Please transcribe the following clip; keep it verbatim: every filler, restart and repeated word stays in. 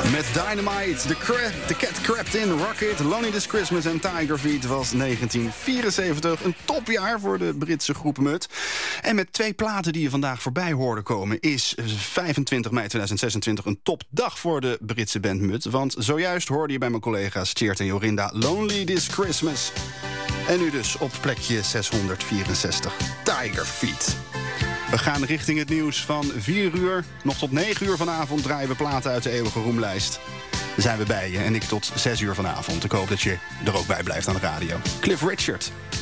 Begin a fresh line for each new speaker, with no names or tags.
Met Dynamite, The, Cra- The Cat Crept In, Rocket, Lonely This Christmas en Tiger Feet was negentien vierenzeventig een topjaar voor de Britse groep Mud. En met twee platen die je vandaag voorbij hoorde komen is vijfentwintig mei tweeduizend zesentwintig een topdag voor de Britse band Mud. Want zojuist hoorde je bij mijn collega's Tjeerd en Jorinda Lonely This Christmas. En nu dus op plekje zeshonderdvierenzestig, Tiger Feet. We gaan richting het nieuws van vier uur. Nog tot negen uur vanavond draaien we platen uit de eeuwige roemlijst. Dan zijn we bij je en ik tot zes uur vanavond. Ik hoop dat je er ook bij blijft aan de radio. Cliff Richard.